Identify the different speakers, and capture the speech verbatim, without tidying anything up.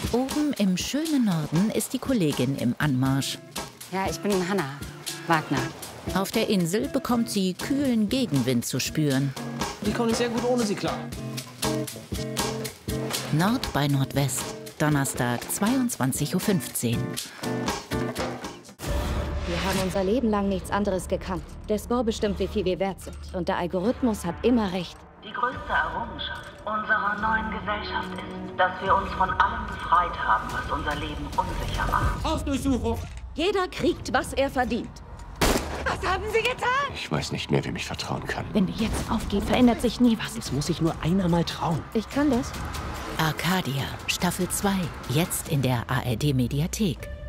Speaker 1: Oben im schönen Norden ist die Kollegin im Anmarsch.
Speaker 2: Ja, ich bin Hanna Wagner.
Speaker 1: Auf der Insel bekommt sie kühlen Gegenwind zu spüren.
Speaker 3: Ich komme sehr gut ohne sie klar.
Speaker 1: Nord bei Nordwest, Donnerstag, zweiundzwanzig Uhr fünfzehn.
Speaker 4: Wir haben unser Leben lang nichts anderes gekannt. Der Score bestimmt, wie viel wir wert sind. Und der Algorithmus hat immer recht.
Speaker 5: Die größte Errungenschaft unserer neuen Gesellschaft ist, dass wir uns von allem befreit haben, was unser Leben unsicher macht.
Speaker 3: Hausdurchsuchung!
Speaker 4: Jeder kriegt, was er verdient.
Speaker 2: Was haben Sie getan?
Speaker 6: Ich weiß nicht mehr, wem ich vertrauen kann.
Speaker 4: Wenn wir jetzt aufgeben, verändert sich nie was.
Speaker 3: Es muss sich nur einer mal trauen.
Speaker 4: Ich kann das.
Speaker 1: Arcadia, Staffel zwei, jetzt in der A R D-Mediathek.